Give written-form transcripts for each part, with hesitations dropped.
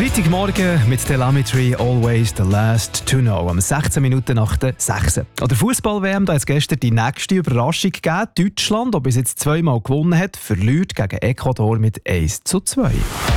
Freitagmorgen mit Telemetry Always the Last to Know. Am 16 Minuten nach der 6. An der Fußball-WM hat es gestern die nächste Überraschung gegeben. Deutschland, das bis jetzt zweimal gewonnen hat, verliert gegen Ecuador mit 1:2.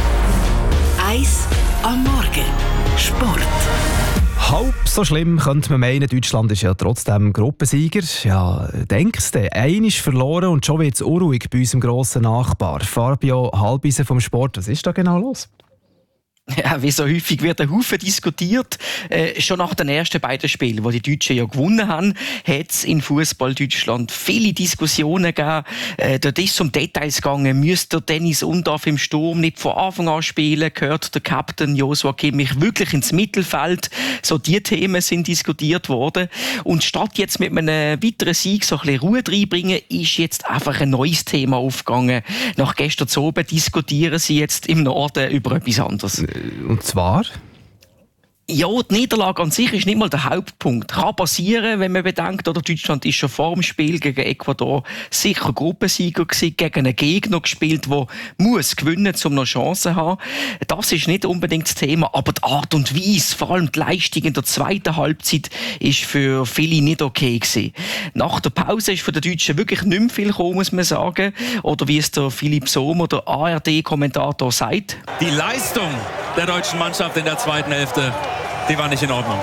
1 am Morgen. Sport. Halb so schlimm könnte man meinen, Deutschland ist ja trotzdem Gruppensieger. Ja, denkst du, einer ist verloren und schon wird es unruhig bei unserem grossen Nachbar. Fabio Halbisen vom Sport, was ist da genau los? Ja, wie so häufig wird ein Haufen diskutiert. Schon nach den ersten beiden Spielen, die die Deutschen ja gewonnen haben, hat es in Fußball Deutschland viele Diskussionen gegeben. Dort ist es um Details gegangen. Müsste der Dennis Undaff im Sturm nicht von Anfang an spielen? Gehört der Captain Joshua Kimmich wirklich ins Mittelfeld? So die Themen sind diskutiert worden. Und statt jetzt mit einem weiteren Sieg so ein bisschen Ruhe reinbringen, ist jetzt einfach ein neues Thema aufgegangen. Nach gestern Abend diskutieren sie jetzt im Norden über etwas anderes. Und zwar? Ja, die Niederlage an sich ist nicht mal der Hauptpunkt. Kann passieren, wenn man bedenkt, oder Deutschland ist schon vor dem Spiel gegen Ecuador sicher Gruppensieger gewesen, gegen einen Gegner gespielt, der muss gewinnen, um noch Chancen zu haben. Das ist nicht unbedingt das Thema, aber die Art und Weise, vor allem die Leistung in der zweiten Halbzeit, ist für viele nicht okay gewesen. Nach der Pause ist für die Deutschen wirklich nicht mehr viel gekommen, muss man sagen. Oder wie es der Philipp Sommer, der ARD-Kommentator, sagt. Die Leistung der deutschen Mannschaft in der zweiten Hälfte, die war nicht in Ordnung.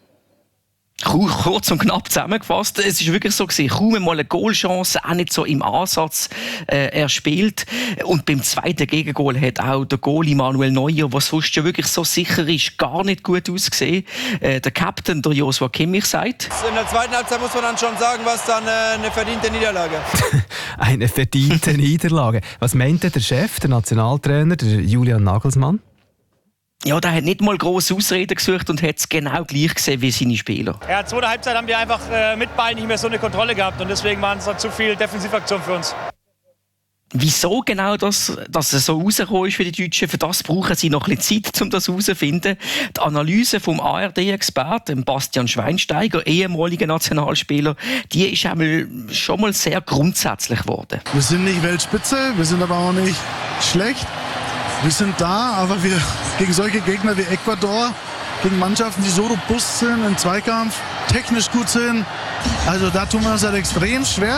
Kurz und knapp zusammengefasst, es ist wirklich so gewesen, kaum einmal eine Goalchance, auch nicht so im Ansatz erspielt. Und beim zweiten Gegengol hat auch der Goalie Manuel Neuer, der sonst ja wirklich so sicher ist, gar nicht gut ausgesehen. Der Captain, der Joshua Kimmich, sagt: In der zweiten Halbzeit muss man dann schon sagen, was dann eine verdiente Niederlage. Eine verdiente Niederlage. Was meint der Chef, der Nationaltrainer, der Julian Nagelsmann? Ja, der hat nicht mal grosse Ausreden gesucht und hat es genau gleich gesehen wie seine Spieler. Ja, zweite Halbzeit haben wir einfach mit Ball nicht mehr so eine Kontrolle gehabt und deswegen waren es dann zu viel Defensivaktion für uns. Wieso genau dass es so rausgekommen ist für die Deutschen, für das brauchen sie noch ein bisschen Zeit, um das herauszufinden. Die Analyse vom ARD-Experten Bastian Schweinsteiger, ehemaliger Nationalspieler, die ist schon mal sehr grundsätzlich geworden. Wir sind nicht Weltspitze, wir sind aber auch nicht schlecht. Wir sind da, aber wir gegen solche Gegner wie Ecuador, gegen Mannschaften, die so robust sind im Zweikampf, technisch gut sind, also da tun wir uns halt extrem schwer.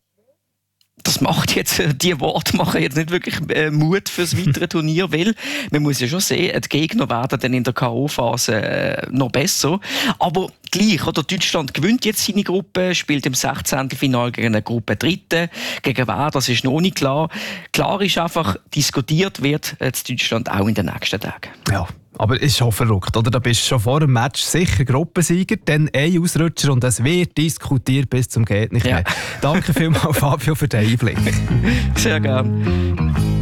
Das macht jetzt, die Worte machen jetzt nicht wirklich Mut fürs weitere Turnier, weil man muss ja schon sehen, die Gegner werden dann in der K.O.-Phase noch besser. Aber gleich, oder? Deutschland gewinnt jetzt seine Gruppe, spielt im 16. Finale gegen eine Gruppe Dritte. Gegen wer, das ist noch nicht klar. Klar ist einfach, diskutiert wird jetzt Deutschland auch in den nächsten Tagen. Ja. Aber es ist schon verrückt, oder? Da bist du schon vor dem Match sicher Gruppensieger, dann ein Ausrutscher und es wird diskutiert bis zum geht nicht mehr. Ja. Danke vielmals, Fabio, für den Einblick. Sehr gerne.